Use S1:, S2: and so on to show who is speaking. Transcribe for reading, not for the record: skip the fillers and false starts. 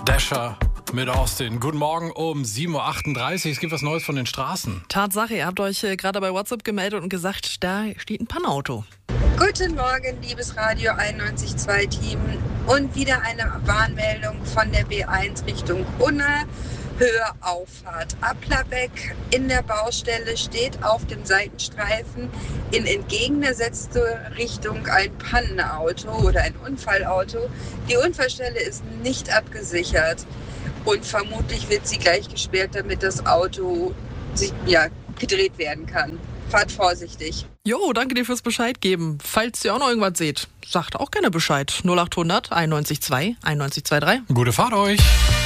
S1: Dasher mit Austin. Guten Morgen um 7.38 Uhr. Es gibt was Neues von den Straßen.
S2: Tatsache, ihr habt euch gerade bei WhatsApp gemeldet und gesagt, da steht ein Pannauto.
S3: Guten Morgen, liebes Radio 91.2 Team. Und wieder eine Warnmeldung von der B1 Richtung Unna. Höhe Auffahrt Applerbeck. In der Baustelle steht auf dem Seitenstreifen in entgegengesetzte Richtung ein Pannenauto oder ein Unfallauto. Die Unfallstelle ist nicht abgesichert und vermutlich wird sie gleich gesperrt, damit das Auto gedreht werden kann. Fahrt vorsichtig.
S2: Jo, danke dir fürs Bescheid geben. Falls ihr auch noch irgendwas seht, sagt auch gerne Bescheid. 0800 91 2 91 23.
S1: Gute Fahrt euch!